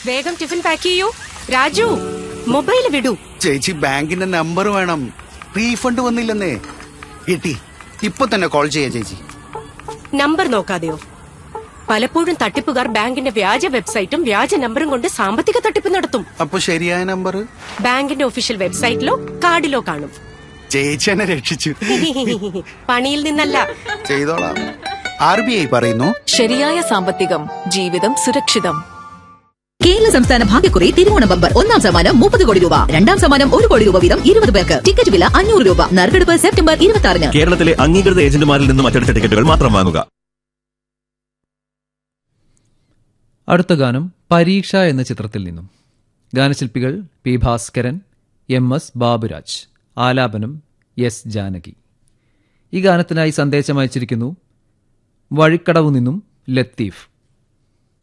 വേഗം tiffin pack ചെയ്യൂ. Raju, mobile വിടൂ. ചേച്ചി, ബാങ്കിന്റെ നമ്പർ വേണം. റീഫണ്ട് വന്നില്ലെന്നേ. കിട്ടി. ഇപ്പൊ തന്നെ കോൾ ചെയ്യാ ചേച്ചി. നമ്പർ നോക്കാതെയോ? പലപ്പോഴും തട്ടിപ്പുകാർ ബാങ്കിന്റെ വ്യാജ വെബ്സൈറ്റും വ്യാജ നമ്പറും കൊണ്ട് സാമ്പത്തിക തട്ടിപ്പ് നടത്തും. അപ്പൊ ശരിയായ നമ്പർ ബാങ്കിന്റെ ഒഫീഷ്യൽ വെബ്സൈറ്റിലോ കാർഡിലോ കാണും. ചേച്ചി എന്നെ രക്ഷിച്ചു. പണിയിൽ നിന്നല്ല, ചെയ്തോളാം. RBI പറയുന്നു, ശരിയായ സാമ്പത്തികം ജീവിതം സുരക്ഷിതം. കേരള സംസ്ഥാന ഭാഗ്യക്കുറി തിരുവോണ ബമ്പർ. 1-ാം സമ്മാനം 30 കോടി രൂപ, 2-ാം സമ്മാനം 1 കോടി രൂപ വീതം 20 പേർക്ക്. ടിക്കറ്റ് വില 500 രൂപ. നറുക്കെടുപ്പ് സെപ്റ്റംബർ 26-ന്. കേരളത്തിലെ അംഗീകൃത ഏജന്റുമാരിൽ നിന്നും അച്ചടിച്ച ടിക്കറ്റുകൾ മാത്രം വാങ്ങുക. അടുത്ത ഗാനം പരീക്ഷ എന്ന ചിത്രത്തിൽ നിന്നും. ഗാനശില്പികൾ P. ഭാസ്കരൻ, MS ബാബുരാജ്, ആലാപനം S. ജാനകി. ഈ ഗാനത്തിനായി സന്ദേശം അയച്ചിരിക്കുന്നു വഴിക്കടവു നിന്നും ലത്തീഫ്.